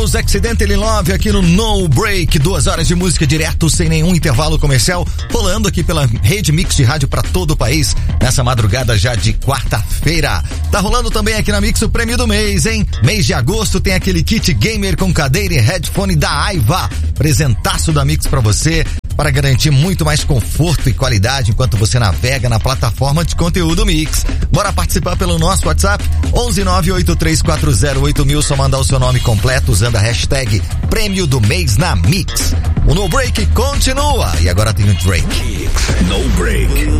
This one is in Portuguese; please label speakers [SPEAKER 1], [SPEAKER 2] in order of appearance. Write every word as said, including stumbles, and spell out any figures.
[SPEAKER 1] Os Accidental in Love aqui no No Break, duas horas de música direto, sem nenhum intervalo comercial, rolando aqui pela Rede Mix de rádio para todo o país, nessa madrugada já de quarta-feira. Tá rolando também aqui na Mix o prêmio do mês, hein? Mês de agosto tem aquele kit gamer com cadeira e headphone da Aiva. Presentaço da Mix pra você, para garantir muito mais conforto e qualidade enquanto você navega na plataforma de conteúdo Mix. Bora participar pelo nosso WhatsApp onze nove oito três quatro zero oito mil, só mandar o seu nome completo usando a hashtag Prêmio do Mês na Mix. O No Break continua e agora tem o Drake.
[SPEAKER 2] No Break.